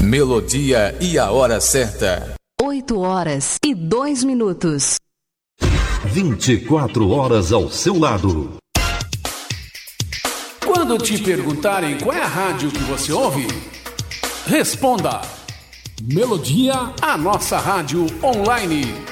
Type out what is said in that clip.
Melodia e a hora certa. 8h02. 24 horas ao seu lado. Quando te perguntarem qual é a rádio que você ouve, responda: Melodia, a nossa rádio online.